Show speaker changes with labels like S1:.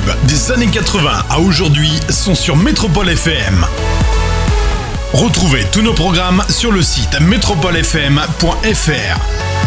S1: des années 80 à aujourd'hui sont sur Métropole FM. Retrouvez tous nos programmes sur le site metropolefm.fr.